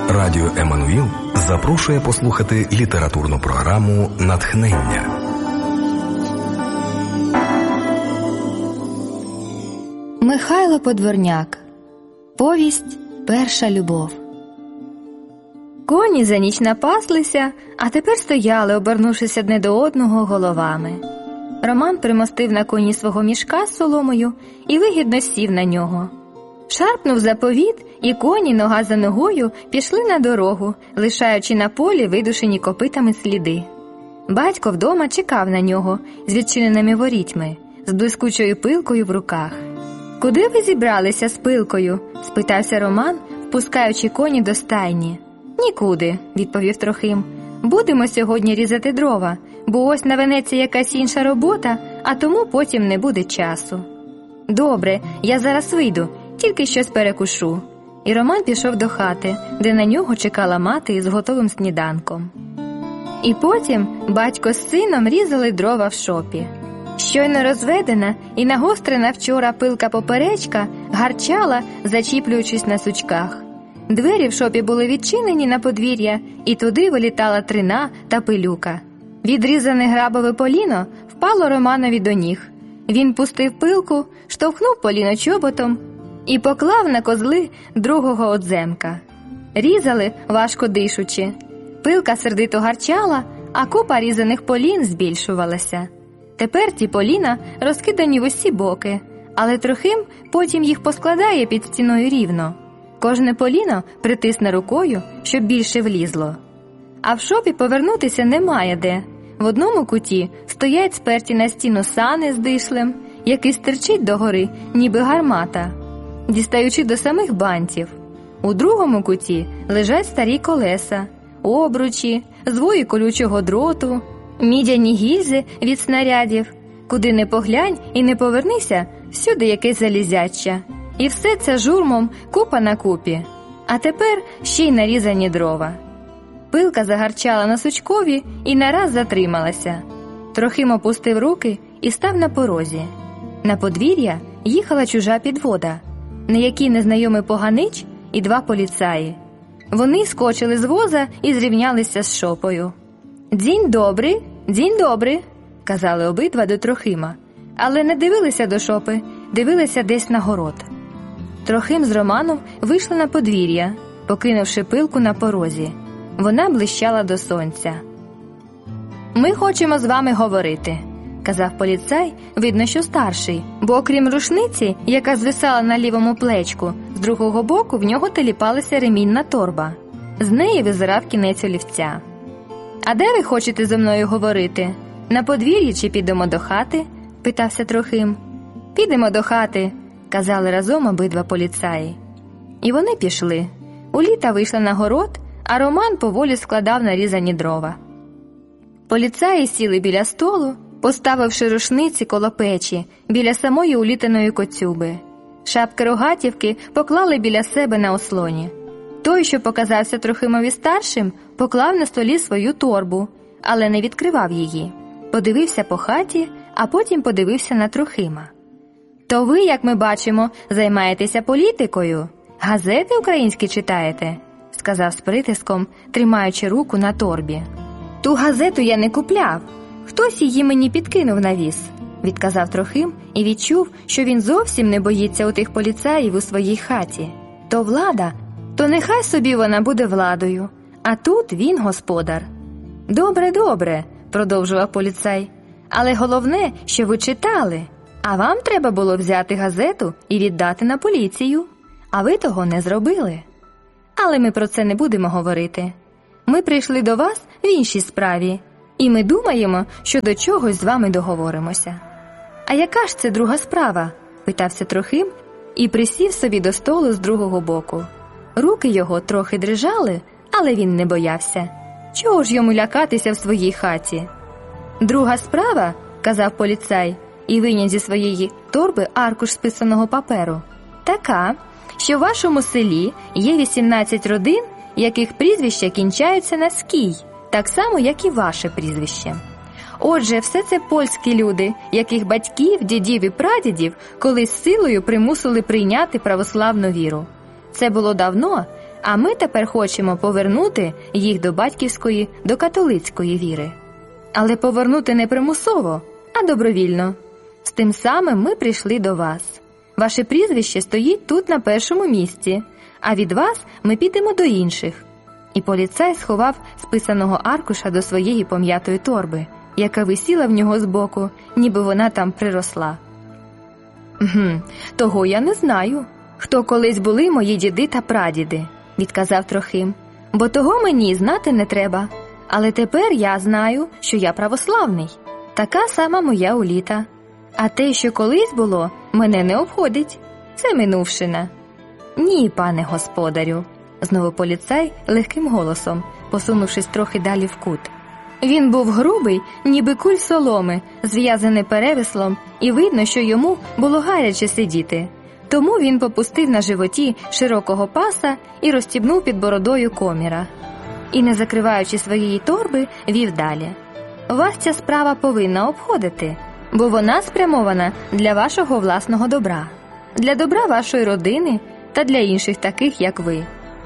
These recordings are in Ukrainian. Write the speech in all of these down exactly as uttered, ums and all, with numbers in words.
Радіо Еммануїл запрошує послухати літературну програму «Натхнення». Михайло Подворняк. Повість «Перша любов». Коні за ніч напаслися, а тепер стояли, обернувшись одне до одного головами. Роман примостив на коні свого мішка з соломою і вигідно сів на нього. Шарпнув заповіт, і коні, нога за ногою, пішли на дорогу, лишаючи на полі видушені копитами сліди. Батько вдома чекав на нього з відчиненими ворітьми, з блискучою пилкою в руках. «Куди ви зібралися з пилкою?» – спитався Роман, впускаючи коні до стайні. «Нікуди», – відповів Трохим. «Будемо сьогодні різати дрова, бо ось навенеться якась інша робота, а тому потім не буде часу». «Добре, я зараз вийду, тільки щось перекушу». І Роман пішов до хати, де на нього чекала мати із готовим сніданком. І потім батько з сином різали дрова в шопі. Щойно розведена і нагострена вчора пилка-поперечка гарчала, зачіплюючись на сучках. Двері в шопі були відчинені на подвір'я, і туди вилітала трина та пилюка. Відрізане грабове поліно впало Романові до ніг. Він пустив пилку, штовхнув поліно чоботом і поклав на козли другого одземка. Різали, важко дишучи. Пилка сердито гарчала, а купа різаних полін збільшувалася. Тепер ті поліна розкидані в усі боки, але Трохим потім їх поскладає під стіною рівно. Кожне поліно притисне рукою, щоб більше влізло. А в шопі повернутися немає де. В одному куті стоять сперті на стіну сани з дишлем, який стирчить догори, ніби гармата, дістаючи до самих бантів. У другому куті лежать старі колеса, обручі, звої колючого дроту, мідяні гільзи від снарядів. Куди не поглянь і не повернися, всюди якесь залізяча. І все це журмом купа на купі. А тепер ще й нарізані дрова. Пилка загарчала на сучкові і нараз затрималася. Трохим опустив руки і став на порозі. На подвір'я їхала чужа підвода, на якій незнайомий поганич і два поліцаї. Вони скочили з воза і зрівнялися з шопою. «Дзінь добрий, дзінь добрий», – казали обидва до Трохима, але не дивилися до шопи, дивилися десь на город. Трохим з Романом вийшли на подвір'я, покинувши пилку на порозі. Вона блищала до сонця. «Ми хочемо з вами говорити», – казав поліцай, видно, що старший, бо окрім рушниці, яка звисала на лівому плечку, з другого боку в нього теліпалася ремінна торба. З неї визирав кінець олівця. «А де ви хочете зі мною говорити? На подвір'ї чи підемо до хати?» – питався Трохим. «Підемо до хати», – казали разом обидва поліцаї. І вони пішли. Уліта вийшла на город, а Роман поволі складав нарізані дрова. Поліцаї сіли біля столу, поставивши рушниці коло печі, біля самої улітаної коцюби. Шапки рогатівки поклали біля себе на ослоні. Той, що показався Трохимові старшим, поклав на столі свою торбу, але не відкривав її. Подивився по хаті, а потім подивився на Трохима. «То ви, як ми бачимо, займаєтеся політикою? Газети українські читаєте?» – сказав з притиском, тримаючи руку на торбі. «Ту газету я не купляв. Хтось її мені підкинув на віз», – відказав Трохим і відчув, що він зовсім не боїться отих поліцаїв у своїй хаті. «То влада, то нехай собі вона буде владою, а тут він господар». «Добре, добре», – продовжував поліцай, «але головне, що ви читали, а вам треба було взяти газету і віддати на поліцію, а ви того не зробили. Але ми про це не будемо говорити. Ми прийшли до вас в іншій справі, і ми думаємо, що до чогось з вами договоримося». «А яка ж це друга справа?» – питався Трохим і присів собі до столу з другого боку. Руки його трохи дрижали, але він не боявся. Чого ж йому лякатися в своїй хаті? «Друга справа», – казав поліцай, і вийняв зі своєї торби аркуш списаного паперу, «така, що в вашому селі є вісімнадцять родин, яких прізвища кінчаються на «скій», так само, як і ваше прізвище. Отже, все це польські люди, яких батьків, дідів і прадідів колись силою примусили прийняти православну віру. Це було давно, А ми тепер хочемо повернути їх до батьківської, до католицької віри. Але повернути не примусово, а добровільно. З тим самим ми прийшли до вас. Ваше прізвище стоїть тут на першому місці, а від вас ми підемо до інших». І поліцай сховав списаного аркуша до своєї пом'ятої торби, яка висіла в нього збоку, ніби вона там приросла. «Гм, того я не знаю, хто колись були мої діди та прадіди», – відказав Трохим, «бо того мені знати не треба. Але тепер я знаю, що я православний. Така сама моя Уліта. А те, що колись було, мене не обходить. Це минувшина». «Ні, пане господарю», – знову поліцай легким голосом, посунувшись трохи далі в кут. Він був грубий, ніби куль соломи, зв'язаний перевіслом, і видно, що йому було гаряче сидіти. Тому він попустив на животі широкого паса і розстібнув під бородою коміра. І, не закриваючи своєї торби, вів далі. «Вас ця справа повинна обходити, бо вона спрямована для вашого власного добра, для добра вашої родини та для інших таких, як ви».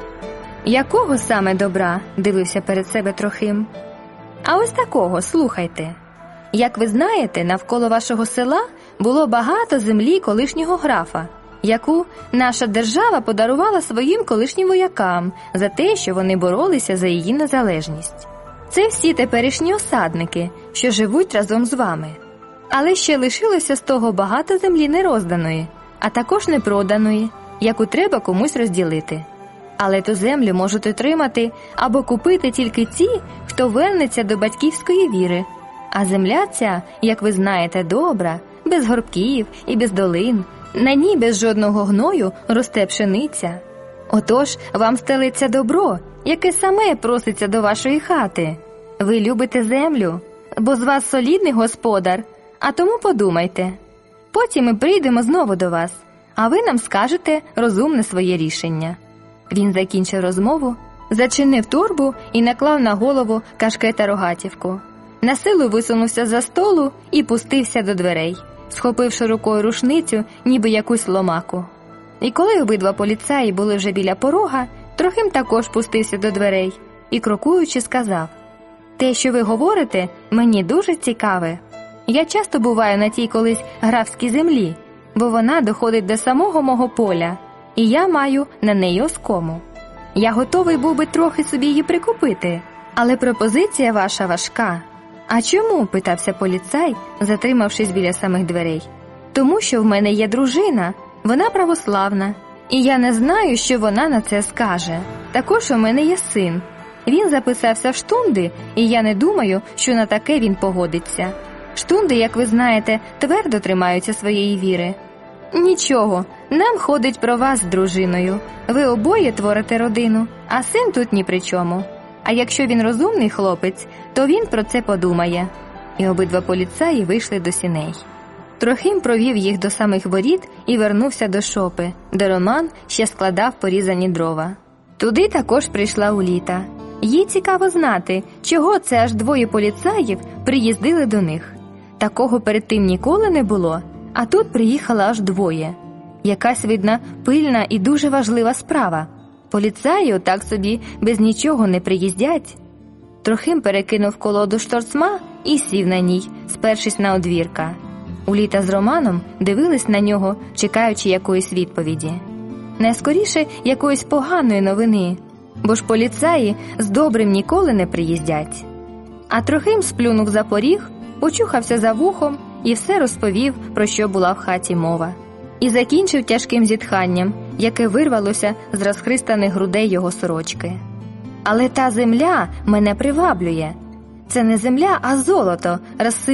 «Якого саме добра?» – дивився перед себе Трохим. «А ось такого, слухайте. Як ви знаєте, навколо вашого села було багато землі колишнього графа, яку наша держава подарувала своїм колишнім воякам за те, що вони боролися за її незалежність. Це всі теперішні осадники, що живуть разом з вами. Але ще лишилося з того багато землі нерозданої, а також непроданої, яку треба комусь розділити. Але ту землю можуть отримати або купити тільки ті, хто вернеться до батьківської віри. А земля ця, як ви знаєте, добра, без горбків і без долин, на ній без жодного гною росте пшениця. Отож, вам стелиться добро, яке саме проситься до вашої хати. Ви любите землю, бо з вас солідний господар, а тому подумайте. Потім ми прийдемо знову до вас, а ви нам скажете розумне своє рішення». Він закінчив розмову, зачинив торбу і наклав на голову кашкета рогатівку. Насилу висунувся за столу і пустився до дверей, схопивши рукою рушницю, ніби якусь ломаку. І коли обидва поліцаї були вже біля порога, Трохим також пустився до дверей і, крокуючи, сказав: «Те, що ви говорите, мені дуже цікаве. Я часто буваю на тій колись графській землі, бо вона доходить до самого мого поля, і я маю на неї оскому. Я готовий був би трохи собі її прикупити, але пропозиція ваша важка». «А чому?» – питався поліцай, затримавшись біля самих дверей. «Тому що в мене є дружина, вона православна, і я не знаю, що вона на це скаже. Також у мене є син. Він записався в штунди, і я не думаю, що на таке він погодиться. Штунди, як ви знаєте, твердо тримаються своєї віри. Нічого, нам ходить про вас з дружиною. Ви обоє творите родину, а син тут ні при чому. А якщо він розумний хлопець, то він про це подумає». І обидва поліцаї вийшли до сіней. Трохим провів їх до самих воріт і вернувся до шопи, де Роман ще складав порізані дрова. Туди також прийшла Уліта. Їй цікаво знати, чого це аж двоє поліцаїв приїздили до них. Такого перед тим ніколи не було, а тут приїхала аж двоє. Якась, видно, пильна і дуже важлива справа. Поліцаї отак собі без нічого не приїздять. Трохим перекинув колоду штормцма і сів на ній, спершись на одвірка. Уліта з Романом дивились на нього, чекаючи якоїсь відповіді. Найскоріше якоїсь поганої новини, бо ж поліцаї з добрим ніколи не приїздять. А Трохим сплюнув за поріг, почухався за вухом і все розповів, про що була в хаті мова. І закінчив тяжким зітханням, яке вирвалося з розхристаних грудей його сорочки. «Але та земля мене приваблює. Це не земля, а золото, розсипане